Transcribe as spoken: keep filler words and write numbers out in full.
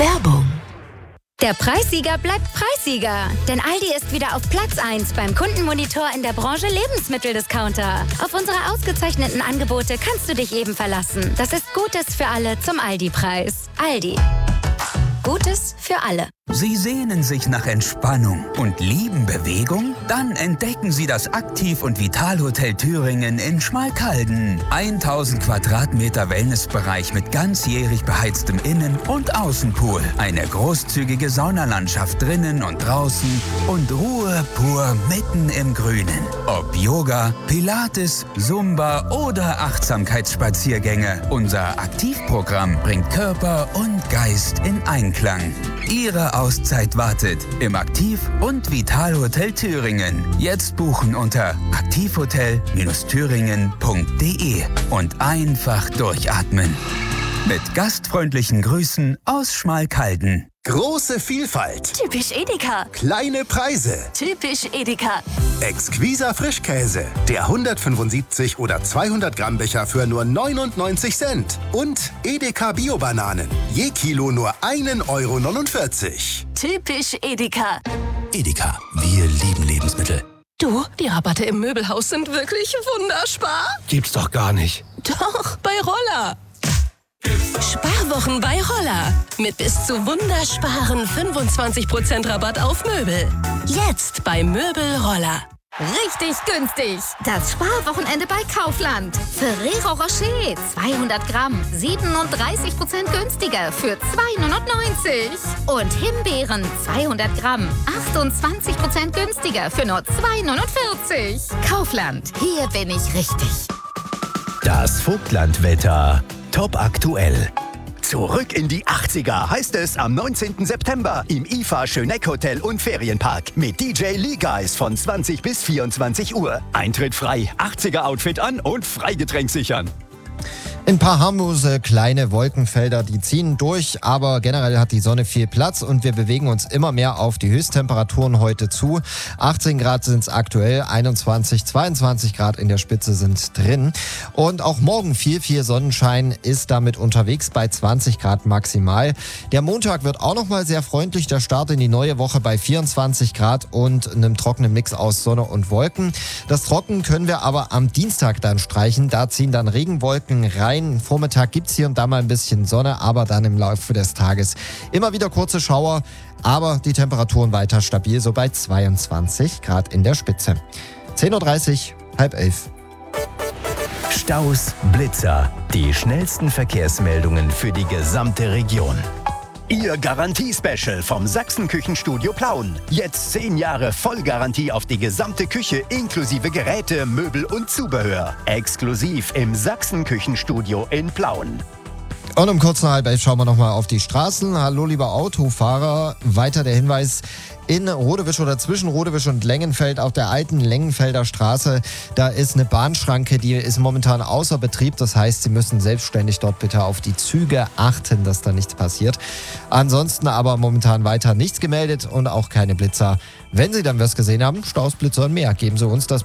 Werbung. Der Preissieger bleibt Preissieger. Denn Aldi ist wieder auf Platz eins beim Kundenmonitor in der Branche Lebensmitteldiscounter. Auf unsere ausgezeichneten Angebote kannst du dich eben verlassen. Das ist Gutes für alle zum Aldi-Preis. Aldi. Gutes für alle. Sie sehnen sich nach Entspannung und lieben Bewegung? Dann entdecken Sie das Aktiv- und Vitalhotel Thüringen in Schmalkalden. tausend Quadratmeter Wellnessbereich mit ganzjährig beheiztem Innen- und Außenpool. Eine großzügige Saunalandschaft drinnen und draußen und Ruhe pur mitten im Grünen. Ob Yoga, Pilates, Zumba oder Achtsamkeitsspaziergänge, unser Aktivprogramm bringt Körper und Geist in Einklang. Ihre Auszeit wartet im Aktiv- und Vitalhotel Thüringen. Jetzt buchen unter aktivhotel thüringen punkt de und einfach durchatmen. Mit gastfreundlichen Grüßen aus Schmalkalden. Große Vielfalt. Typisch Edeka. Kleine Preise. Typisch Edeka. Exquiser Frischkäse. Der hundertfünfundsiebzig oder zweihundert Gramm Becher für nur neunundneunzig Cent. Und Edeka Bio-Bananen. Je Kilo nur ein Euro neunundvierzig. Typisch Edeka. Edeka. Wir lieben Lebensmittel. Du, die Rabatte im Möbelhaus sind wirklich wunderspar. Gibt's doch gar nicht. Doch, bei Roller. Sparwochen bei Roller. Mit bis zu wundersparen fünfundzwanzig Prozent Rabatt auf Möbel. Jetzt bei Möbel Roller. Richtig günstig. Das Sparwochenende bei Kaufland. Ferrero Rocher zweihundert Gramm, siebenunddreißig Prozent günstiger für zwei neunundneunzig. Und Himbeeren zweihundert Gramm, achtundzwanzig Prozent günstiger für nur zwei neunundvierzig. Kaufland, hier bin ich richtig. Das Vogtlandwetter. Top aktuell. Zurück in die achtziger heißt es am neunzehnten September im I F A Schöneck Hotel und Ferienpark mit D J Lee Guys von zwanzig bis vierundzwanzig Uhr. Eintritt frei, achtziger Outfit an und Freigetränk sichern. Ein paar harmlose kleine Wolkenfelder, die ziehen durch, aber generell hat die Sonne viel Platz und wir bewegen uns immer mehr auf die Höchsttemperaturen heute zu. achtzehn Grad sind es aktuell, einundzwanzig, zweiundzwanzig Grad in der Spitze sind drin. Und auch morgen viel, viel Sonnenschein ist damit unterwegs bei zwanzig Grad maximal. Der Montag wird auch nochmal sehr freundlich, der Start in die neue Woche bei vierundzwanzig Grad und einem trockenen Mix aus Sonne und Wolken. Das Trocken können wir aber am Dienstag dann streichen, da ziehen dann Regenwolken rein. Vormittag gibt es hier und da mal ein bisschen Sonne, aber dann im Laufe des Tages immer wieder kurze Schauer, aber die Temperaturen weiter stabil, so bei zweiundzwanzig Grad in der Spitze. zehn Uhr dreißig, halb elf. Staus, Blitzer, die schnellsten Verkehrsmeldungen für die gesamte Region. Ihr Garantie-Special vom Sachsen-Küchenstudio Plauen. Jetzt zehn Jahre Vollgarantie auf die gesamte Küche inklusive Geräte, Möbel und Zubehör. Exklusiv im Sachsen-Küchenstudio in Plauen. Und um kurz nach halb elf schauen wir nochmal auf die Straßen. Hallo lieber Autofahrer, weiter der Hinweis: in Rodewisch oder zwischen Rodewisch und Lengenfeld auf der alten Lengenfelder Straße, da ist eine Bahnschranke, die ist momentan außer Betrieb. Das heißt, Sie müssen selbstständig dort bitte auf die Züge achten, dass da nichts passiert. Ansonsten aber momentan weiter nichts gemeldet und auch keine Blitzer. Wenn Sie dann was gesehen haben, Staus, Blitzer und mehr, geben Sie uns das